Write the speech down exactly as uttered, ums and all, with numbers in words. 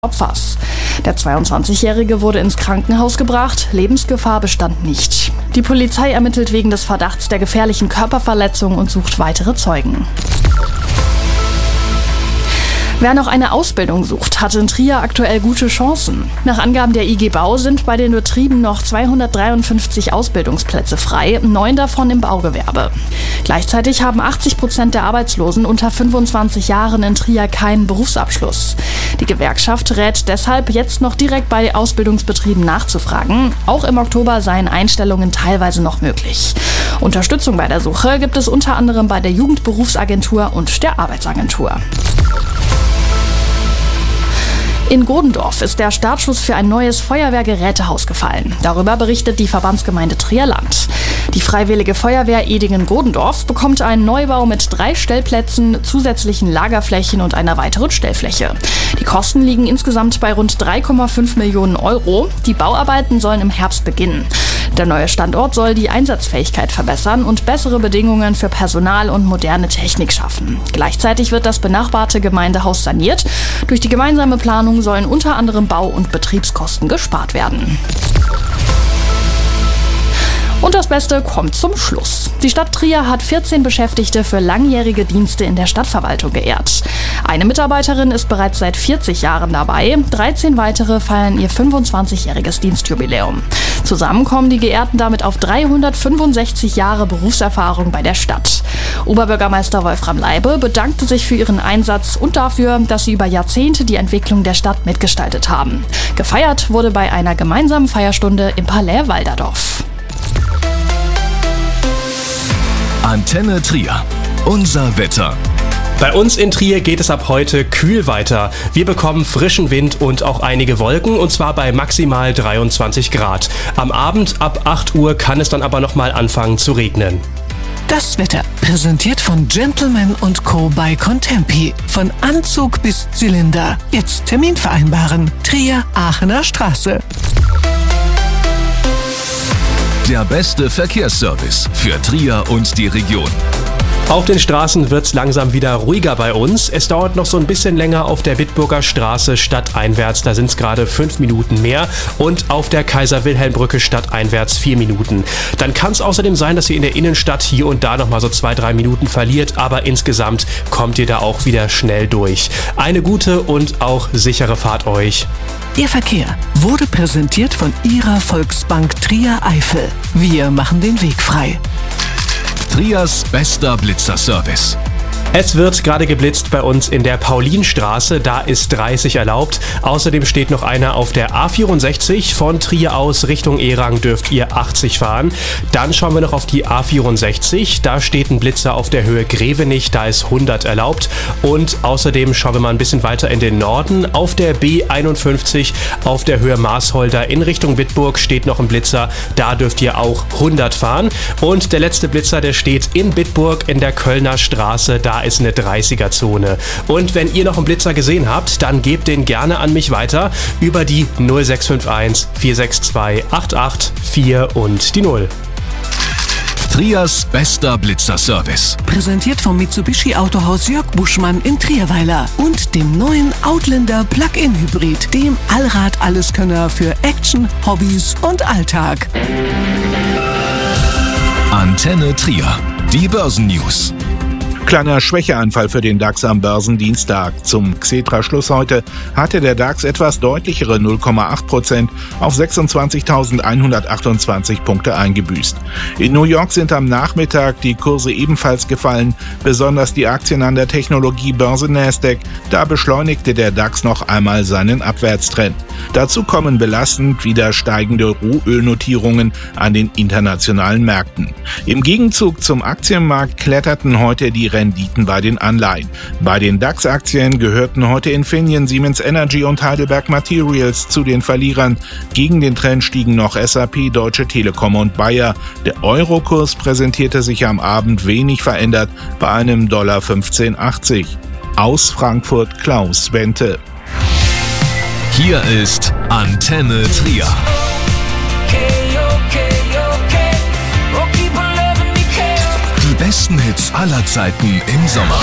Opfers. Der zweiundzwanzigjährige wurde ins Krankenhaus gebracht, Lebensgefahr bestand nicht. Die Polizei ermittelt wegen des Verdachts der gefährlichen Körperverletzung und sucht weitere Zeugen. Wer noch eine Ausbildung sucht, hat in Trier aktuell gute Chancen. Nach Angaben der I G Bau sind bei den Betrieben noch zweihundertdreiundfünfzig Ausbildungsplätze frei, neun davon im Baugewerbe. Gleichzeitig haben achtzig Prozent der Arbeitslosen unter fünfundzwanzig Jahren in Trier keinen Berufsabschluss. Die Gewerkschaft rät deshalb, jetzt noch direkt bei Ausbildungsbetrieben nachzufragen. Auch im Oktober seien Einstellungen teilweise noch möglich. Unterstützung bei der Suche gibt es unter anderem bei der Jugendberufsagentur und der Arbeitsagentur. In Godendorf ist der Startschuss für ein neues Feuerwehrgerätehaus gefallen. Darüber berichtet die Verbandsgemeinde Trierland. Die Freiwillige Feuerwehr Edingen-Godendorf bekommt einen Neubau mit drei Stellplätzen, zusätzlichen Lagerflächen und einer weiteren Stellfläche. Die Kosten liegen insgesamt bei rund drei Komma fünf Millionen Euro. Die Bauarbeiten sollen im Herbst beginnen. Der neue Standort soll die Einsatzfähigkeit verbessern und bessere Bedingungen für Personal und moderne Technik schaffen. Gleichzeitig wird das benachbarte Gemeindehaus saniert. Durch die gemeinsame Planung sollen unter anderem Bau- und Betriebskosten gespart werden. Und das Beste kommt zum Schluss. Die Stadt Trier hat vierzehn Beschäftigte für langjährige Dienste in der Stadtverwaltung geehrt. Eine Mitarbeiterin ist bereits seit vierzig Jahren dabei, dreizehn weitere feiern ihr fünfundzwanzigjähriges Dienstjubiläum. Zusammen kommen die Geehrten damit auf dreihundertfünfundsechzig Jahre Berufserfahrung bei der Stadt. Oberbürgermeister Wolfram Leibe bedankte sich für ihren Einsatz und dafür, dass sie über Jahrzehnte die Entwicklung der Stadt mitgestaltet haben. Gefeiert wurde bei einer gemeinsamen Feierstunde im Palais Walderdorf. Antenne Trier. Unser Wetter. Bei uns in Trier geht es ab heute kühl weiter. Wir bekommen frischen Wind und auch einige Wolken, und zwar bei maximal dreiundzwanzig Grad. Am Abend ab acht Uhr kann es dann aber nochmal anfangen zu regnen. Das Wetter, präsentiert von Gentleman und Co. bei Contempi. Von Anzug bis Zylinder. Jetzt Termin vereinbaren. Trier, Aachener Straße. Der beste Verkehrsservice für Trier und die Region. Auf den Straßen wird's langsam wieder ruhiger bei uns. Es dauert noch so ein bisschen länger auf der Bitburger Straße stadteinwärts. Da sind es gerade fünf Minuten mehr. Und auf der Kaiser-Wilhelm-Brücke stadteinwärts vier Minuten. Dann kann es außerdem sein, dass ihr in der Innenstadt hier und da noch mal so zwei, drei Minuten verliert. Aber insgesamt kommt ihr da auch wieder schnell durch. Eine gute und auch sichere Fahrt euch. Ihr Verkehr wurde präsentiert von Ihrer Volksbank Trier-Eifel. Wir machen den Weg frei. Triers bester Blitzerservice. Es wird gerade geblitzt bei uns in der Paulinstraße, da ist dreißig erlaubt. Außerdem steht noch einer auf der A vierundsechzig. Von Trier aus Richtung Erang dürft ihr achtzig fahren. Dann schauen wir noch auf die A vierundsechzig. Da steht ein Blitzer auf der Höhe Grevenich, da ist hundert erlaubt. Und außerdem schauen wir mal ein bisschen weiter in den Norden. Auf der B einundfünfzig auf der Höhe Marsholder in Richtung Bitburg steht noch ein Blitzer. Da dürft ihr auch hundert fahren. Und der letzte Blitzer, der steht in Bitburg in der Kölner Straße. Da ist eine dreißiger-Zone. Und wenn ihr noch einen Blitzer gesehen habt, dann gebt den gerne an mich weiter über die null sechs fünf eins vier sechs zwei acht acht vier und die null. Triers bester Blitzerservice. Präsentiert vom Mitsubishi Autohaus Jörg Buschmann in Trierweiler und dem neuen Outlander Plug-in Hybrid, dem Allrad-Alleskönner für Action, Hobbys und Alltag. Antenne Trier. Die Börsennews. Kleiner Schwächeanfall für den DAX am Börsendienstag. Zum Xetra-Schluss heute hatte der DAX etwas deutlichere null Komma acht Prozent auf sechsundzwanzigtausendeinhundertachtundzwanzig Punkte eingebüßt. In New York sind am Nachmittag die Kurse ebenfalls gefallen, besonders die Aktien an der Technologiebörse Nasdaq. Da beschleunigte der DAX noch einmal seinen Abwärtstrend. Dazu kommen belastend wieder steigende Rohölnotierungen an den internationalen Märkten. Im Gegenzug zum Aktienmarkt kletterten heute die Renditen bei den Anleihen. Bei den DAX-Aktien gehörten heute Infineon, Siemens Energy und Heidelberg Materials zu den Verlierern. Gegen den Trend stiegen noch S A P, Deutsche Telekom und Bayer. Der Eurokurs präsentierte sich am Abend wenig verändert bei einem Dollar fünfzehn achtzig. Aus Frankfurt Klaus Wente. Hier ist Antenne Trier. Die besten Hits aller Zeiten im Sommer.